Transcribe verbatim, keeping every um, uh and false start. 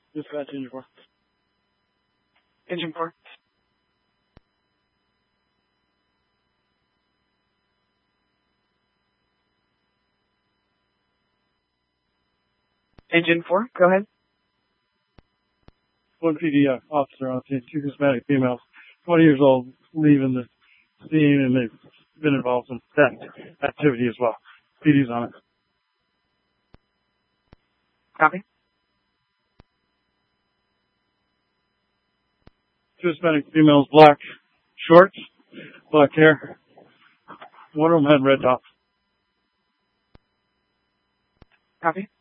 Dispatch engine four. Engine four. Engine four, go ahead. One P D uh, officer on scene, two Hispanic females, twenty years old, leaving the scene, and they've been involved in theft activity as well. P D's on it. Copy. Two Hispanic females, black shorts, black hair. One of them had red tops. Copy.